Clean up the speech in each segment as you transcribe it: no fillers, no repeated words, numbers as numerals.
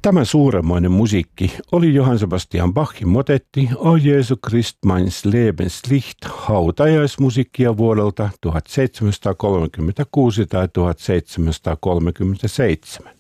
Tämä suuremmoinen musiikki oli Johann Sebastian Bachin motetti O Jesu Christ meines Lebens Licht, hautajaismusiikkia vuodelta 1736 tai 1737.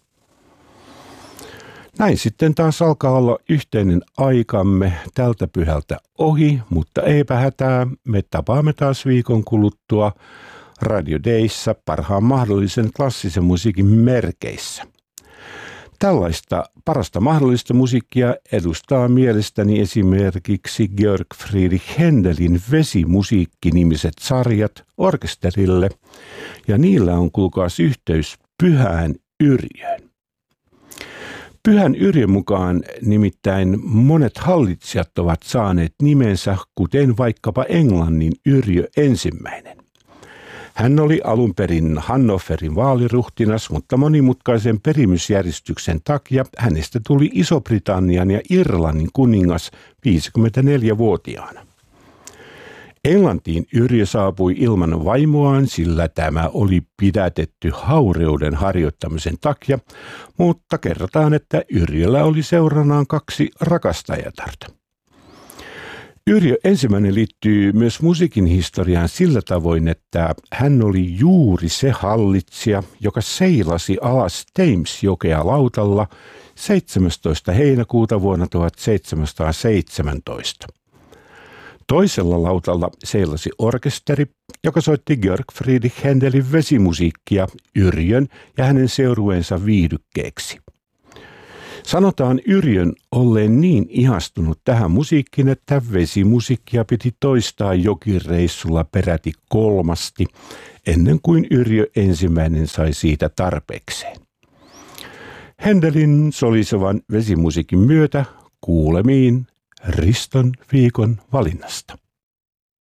Näin sitten taas alkaa olla yhteinen aikamme tältä pyhältä ohi, mutta eipä hätää, me tapaamme taas viikon kuluttua Radio Dayssa parhaan mahdollisen klassisen musiikin merkeissä. Tällaista parasta mahdollista musiikkia edustaa mielestäni esimerkiksi Georg Friedrich Händelin Vesimusiikki-nimiset sarjat orkesterille, ja niillä on kuulkaas yhteys Pyhään Yrjöön. Pyhän Yrjön mukaan nimittäin monet hallitsijat ovat saaneet nimensä, kuten vaikkapa Englannin Yrjö ensimmäinen. Hän oli alun perin Hannoverin vaaliruhtinas, mutta monimutkaisen perimysjärjestyksen takia hänestä tuli Iso-Britannian ja Irlannin kuningas 54-vuotiaana. Englantiin Yrjö saapui ilman vaimoaan, sillä tämä oli pidätetty haureuden harjoittamisen takia, mutta kerrotaan, että Yrjöllä oli seuranaan 2 rakastajatarta. Yrjö ensimmäinen liittyy myös musiikin historiaan sillä tavoin, että hän oli juuri se hallitsija, joka seilasi alas Thames-jokea lautalla 17. heinäkuuta vuonna 1717. Toisella lautalla seilasi orkesteri, joka soitti Georg Friedrich Händelin vesimusiikkia Yrjön ja hänen seurueensa viihdykkeeksi. Sanotaan Yrjön olleen niin ihastunut tähän musiikkiin, että vesimusiikkia piti toistaa jokireissulla peräti 3 ennen kuin Yrjö ensimmäinen sai siitä tarpeekseen. Händelin solisevan vesimusiikin myötä kuulemiin Riston viikon valinnasta.